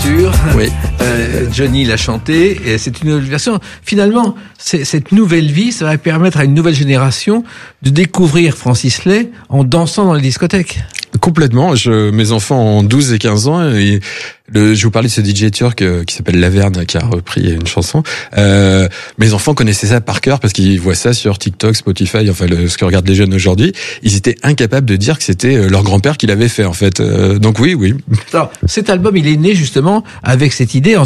sûr. Oui. Johnny l'a chanté, et c'est une nouvelle version. Finalement, cette nouvelle vie, ça va permettre à une nouvelle génération de découvrir Francis Lai en dansant dans les discothèques. Complètement. Mes enfants ont 12 et 15 ans. Et je vous parlais de ce DJ turc qui s'appelle Laverne, qui a repris une chanson. Mes enfants connaissaient ça par cœur parce qu'ils voient ça sur TikTok, Spotify, enfin ce que regardent les jeunes aujourd'hui. Ils étaient incapables de dire que c'était leur grand-père qui l'avait fait, en fait. Donc oui. Alors, cet album, il est né justement avec cette idée.